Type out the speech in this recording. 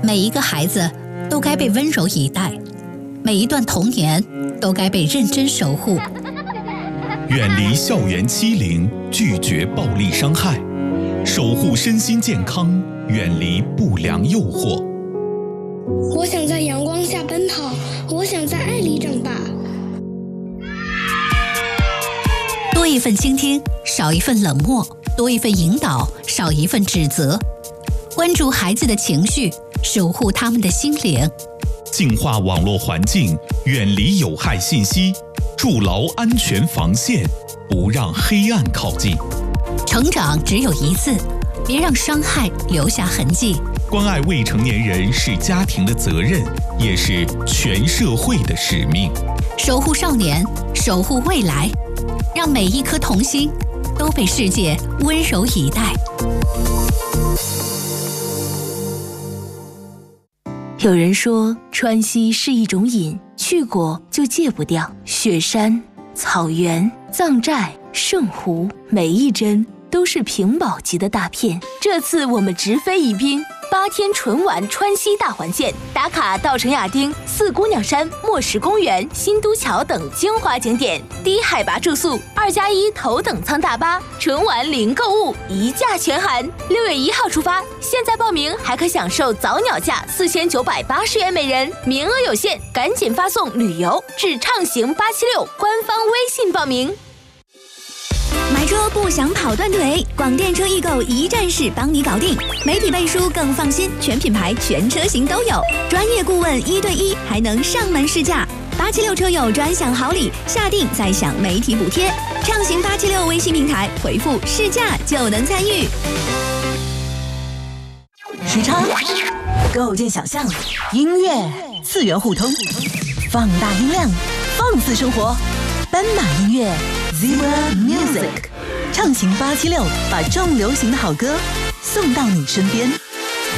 每一个孩子都该被温柔以待，每一段童年都该被认真守护。 远离校园欺凌，拒绝暴力伤害，守护身心健康，远离不良诱惑。 我想在阳光下奔跑，我想在爱里长大。 多一份倾听，少一份冷漠；多一份引导，少一份指责。关注孩子的情绪，守护他们的心灵。 净化网络环境，远离有害信息，筑牢安全防线，不让黑暗靠近。 成长只有一次，别让伤害留下痕迹。 关爱未成年人是家庭的责任，也是全社会的使命。 守护少年，守护未来，让每一颗童心都被世界温柔以待。 有人说，川西是一种瘾，去过就戒不掉。雪山、草原、藏寨、圣湖，每一帧都是屏保级的大片。这次我们直飞宜宾，8天纯玩川西大环线，打卡稻城亚丁、四姑娘山、墨石公园、新都桥等精华景点，低海拔住宿，2+1头等舱大巴，纯玩零购物，一价全含。6月1号出发，现在报名还可享受早鸟价4980元每人，名额有限，赶紧发送旅游至畅行876官方微信报名。 买车不想跑断腿，广电车易购一站式帮你搞定，媒体背书更放心，全品牌全车型都有，专业顾问1对1，还能上门试驾。876车友专享好礼，下定再享媒体补贴。畅行876微信平台回复试驾就能参与。 时差构建想象，音乐次元互通，放大音量，放肆生活，斑马音乐 Zebra Music， 畅行876，把重流行的好歌送到你身边。